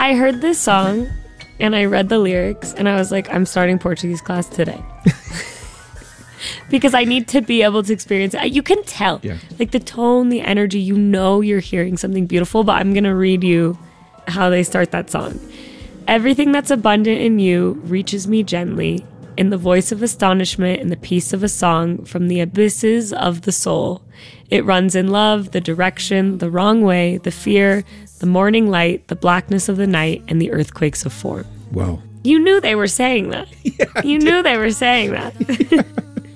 I heard this song and I read the lyrics and I was like, I'm starting Portuguese class today. Because I need to be able to experience it. You can tell. Yeah. Like the tone, the energy, you know you're hearing something beautiful, but I'm going to read you how they start that song. Everything that's abundant in you reaches me gently, in the voice of astonishment, in the peace of a song, from the abysses of the soul. It runs in love, the direction, the wrong way, the fear, the morning light, the blackness of the night, and the earthquakes of form. Wow. You knew they were saying that. Yeah, you knew they were saying that.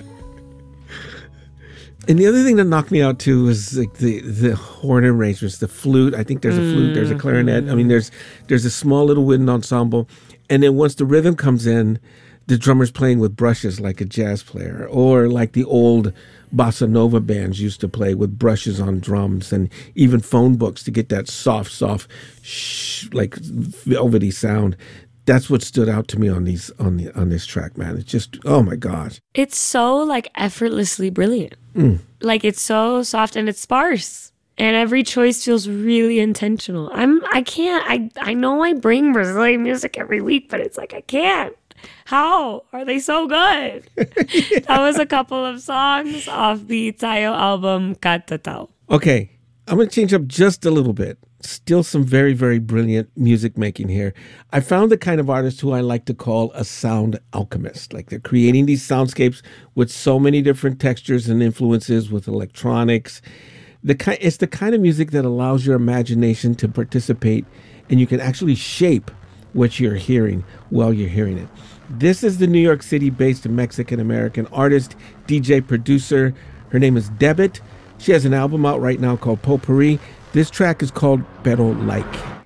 And the other thing that knocked me out too was like the horn arrangements, the flute. I think there's a flute, there's a clarinet. I mean, there's a small little wind ensemble, and then once the rhythm comes in, the drummer's playing with brushes like a jazz player, or like the old bossa nova bands used to play with brushes on drums, and even phone books to get that soft, like velvety sound. That's what stood out to me on this track, man. It's just, oh my gosh. It's so like effortlessly brilliant. Like it's so soft and it's sparse. And every choice feels really intentional. I know I bring Brazilian music every week, but it's like, I can't. How are they so good? Yeah. That was a couple of songs off the Tayo album, Catatau. Okay, I'm going to change up just a little bit. Still some very, very brilliant music making here. I found the kind of artist who I like to call a sound alchemist. Like they're creating these soundscapes with so many different textures and influences with electronics. It's the kind of music that allows your imagination to participate, and you can actually shape what you're hearing while you're hearing it. This is the New York City-based Mexican-American artist, DJ, producer. Her name is Debit. She has an album out right now called Potpourri. This track is called Pero Like.